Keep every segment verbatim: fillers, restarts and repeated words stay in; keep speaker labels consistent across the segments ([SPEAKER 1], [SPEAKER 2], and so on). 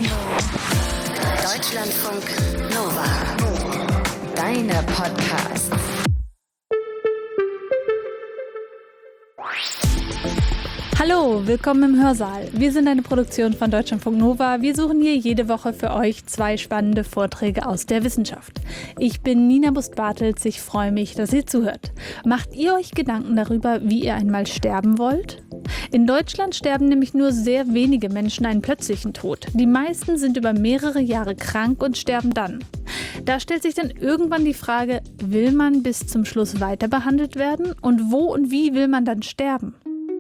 [SPEAKER 1] Deutschlandfunk Nova. Deine Podcasts.
[SPEAKER 2] Hallo, willkommen im Hörsaal. Wir sind eine Produktion von Deutschlandfunk Nova. Wir suchen hier jede Woche für euch zwei spannende Vorträge aus der Wissenschaft. Ich bin Nina Bust-Bartels. Ich freue mich, dass ihr zuhört. Macht ihr euch Gedanken darüber, wie ihr einmal sterben wollt? In Deutschland sterben nämlich nur sehr wenige Menschen einen plötzlichen Tod. Die meisten sind über mehrere Jahre krank und sterben dann. Da stellt sich dann irgendwann die Frage, will man bis zum Schluss weiter behandelt werden? Und wo und wie will man dann sterben?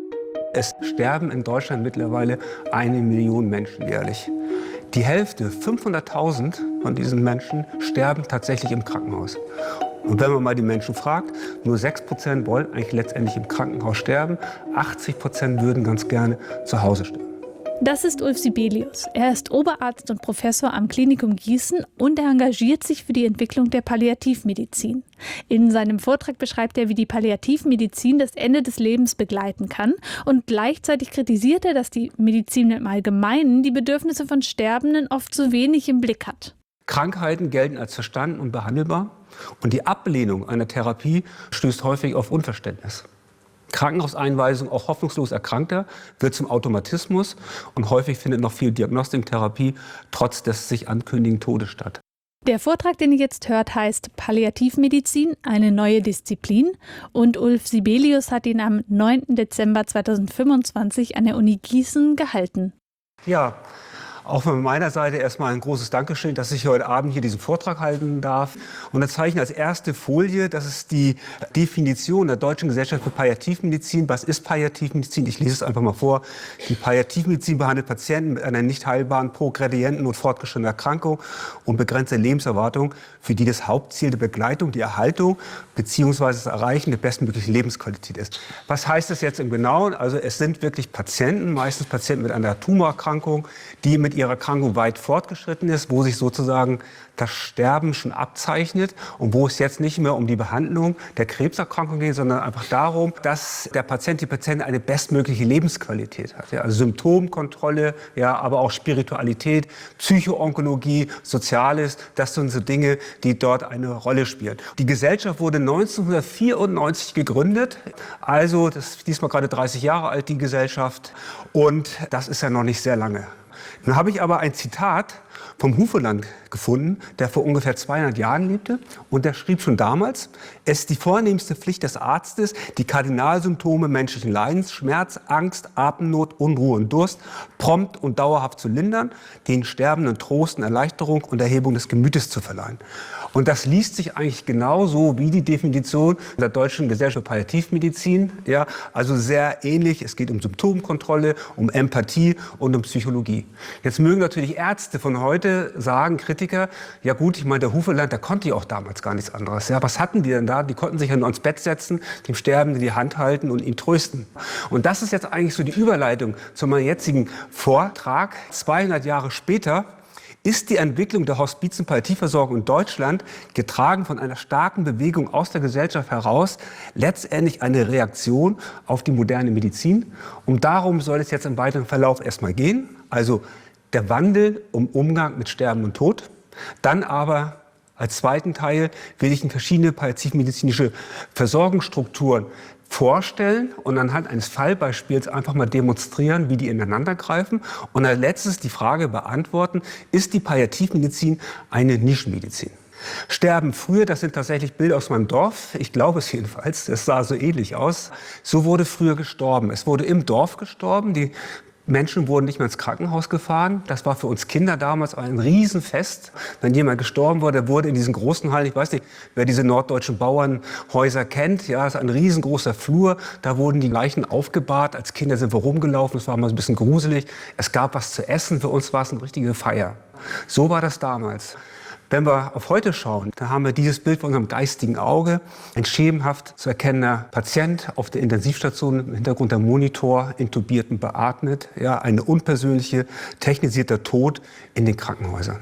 [SPEAKER 3] Es sterben in Deutschland mittlerweile eine Million Menschen jährlich. Die Hälfte, fünfhunderttausend von diesen Menschen, sterben tatsächlich im Krankenhaus. Und wenn man mal die Menschen fragt, nur sechs Prozent wollen eigentlich letztendlich im Krankenhaus sterben, achtzig Prozent würden ganz gerne zu Hause sterben.
[SPEAKER 2] Das ist Ulf Sibelius. Er ist Oberarzt und Professor am Klinikum Gießen und er engagiert sich für die Entwicklung der Palliativmedizin. In seinem Vortrag beschreibt er, wie die Palliativmedizin das Ende des Lebens begleiten kann und gleichzeitig kritisiert er, dass die Medizin im Allgemeinen die Bedürfnisse von Sterbenden oft zu wenig im Blick hat.
[SPEAKER 3] Krankheiten gelten als verstanden und behandelbar und die Ablehnung einer Therapie stößt häufig auf Unverständnis. Krankenhauseinweisung auch hoffnungslos Erkrankter wird zum Automatismus und häufig findet noch viel Diagnostik und Therapie trotz des sich ankündigenden Todes statt.
[SPEAKER 2] Der Vortrag, den ihr jetzt hört, heißt Palliativmedizin, eine neue Disziplin und Ulf Sibelius hat ihn am neunten Dezember zweitausendfünfundzwanzig an der Uni Gießen gehalten.
[SPEAKER 3] Ja. Auch von meiner Seite erstmal ein großes Dankeschön, dass ich heute Abend hier diesen Vortrag halten darf. Und da zeichne ich als erste Folie, das ist die Definition der Deutschen Gesellschaft für Palliativmedizin. Was ist Palliativmedizin? Ich lese es einfach mal vor. Die Palliativmedizin behandelt Patienten mit einer nicht heilbaren, progredienten und fortgeschrittenen Erkrankung und begrenzter Lebenserwartung, für die das Hauptziel der Begleitung, die Erhaltung bzw. das Erreichen der bestmöglichen Lebensqualität ist. Was heißt das jetzt im Genauen? Also es sind wirklich Patienten, meistens Patienten mit einer Tumorerkrankung, die mit ihrer Erkrankung weit fortgeschritten ist, wo sich sozusagen das Sterben schon abzeichnet und wo es jetzt nicht mehr um die Behandlung der Krebserkrankung geht, sondern einfach darum, dass der Patient, die Patientin eine bestmögliche Lebensqualität hat. Ja, also Symptomkontrolle, ja, aber auch Spiritualität, Psychoonkologie, Soziales, das sind so Dinge, die dort eine Rolle spielen. Die Gesellschaft wurde neunzehnhundertvierundneunzig gegründet, also das ist diesmal gerade dreißig Jahre alt, die Gesellschaft, und das ist ja noch nicht sehr lange. Dann habe ich aber ein Zitat vom Hufeland gefunden, der vor ungefähr zweihundert Jahren lebte. Und der schrieb schon damals, es ist die vornehmste Pflicht des Arztes, die Kardinalsymptome menschlichen Leidens, Schmerz, Angst, Atemnot, Unruhe und Durst, prompt und dauerhaft zu lindern, den Sterbenden Trost und Erleichterung und Erhebung des Gemütes zu verleihen. Und das liest sich eigentlich genauso wie die Definition der Deutschen Gesellschaft für Palliativmedizin. Ja, also sehr ähnlich. Es geht um Symptomkontrolle, um Empathie und um Psychologie. Jetzt mögen natürlich Ärzte von heute sagen, Kritiker, ja gut, ich meine, der Hufeland, der konnte ja auch damals gar nichts anderes. Ja, was hatten die denn da? Die konnten sich ja nur ans Bett setzen, dem Sterbenden die Hand halten und ihn trösten. Und das ist jetzt eigentlich so die Überleitung zu meinem jetzigen Vortrag. zweihundert Jahre später ist die Entwicklung der Hospiz- und Palliativversorgung in Deutschland, getragen von einer starken Bewegung aus der Gesellschaft heraus, letztendlich eine Reaktion auf die moderne Medizin. Und darum soll es jetzt im weiteren Verlauf erstmal gehen. Also der Wandel im Umgang mit Sterben und Tod. Dann aber als zweiten Teil will ich Ihnen verschiedene palliativmedizinische Versorgungsstrukturen vorstellen und anhand eines Fallbeispiels einfach mal demonstrieren, wie die ineinander greifen. Und als letztes die Frage beantworten, ist die Palliativmedizin eine Nischenmedizin? Sterben früher, das sind tatsächlich Bilder aus meinem Dorf. Ich glaube es jedenfalls, es sah so ähnlich aus. So wurde früher gestorben. Es wurde im Dorf gestorben. Die Menschen wurden nicht mehr ins Krankenhaus gefahren. Das war für uns Kinder damals ein Riesenfest. Wenn jemand gestorben wurde, der wurde in diesen großen Hallen, ich weiß nicht, wer diese norddeutschen Bauernhäuser kennt, ja, es ist ein riesengroßer Flur. Da wurden die Leichen aufgebahrt. Als Kinder sind wir rumgelaufen. Es war mal ein bisschen gruselig. Es gab was zu essen. Für uns war es eine richtige Feier. So war das damals. Wenn wir auf heute schauen, dann haben wir dieses Bild vor unserem geistigen Auge. Ein schemenhaft zu erkennender Patient auf der Intensivstation, im Hintergrund der Monitor, intubiert und beatmet. Ja, eine unpersönliche, technisierter Tod in den Krankenhäusern.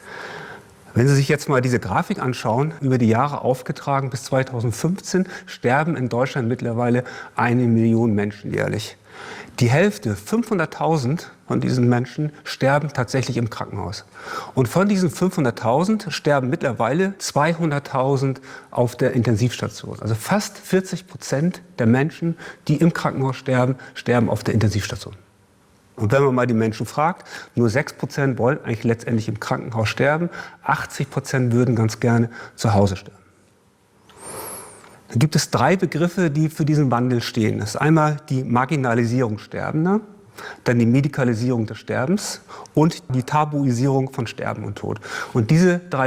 [SPEAKER 3] Wenn Sie sich jetzt mal diese Grafik anschauen, über die Jahre aufgetragen bis zweitausendfünfzehn, sterben in Deutschland mittlerweile eine Million Menschen jährlich. Die Hälfte, fünfhunderttausend von diesen Menschen sterben tatsächlich im Krankenhaus. Und von diesen fünfhunderttausend sterben mittlerweile zweihunderttausend auf der Intensivstation. Also fast vierzig Prozent der Menschen, die im Krankenhaus sterben, sterben auf der Intensivstation. Und wenn man mal die Menschen fragt, nur sechs Prozent wollen eigentlich letztendlich im Krankenhaus sterben, achtzig Prozent würden ganz gerne zu Hause sterben. Da gibt es drei Begriffe, die für diesen Wandel stehen. Das ist einmal die Marginalisierung Sterbender, dann die Medikalisierung des Sterbens und die Tabuisierung von Sterben und Tod. Und diese drei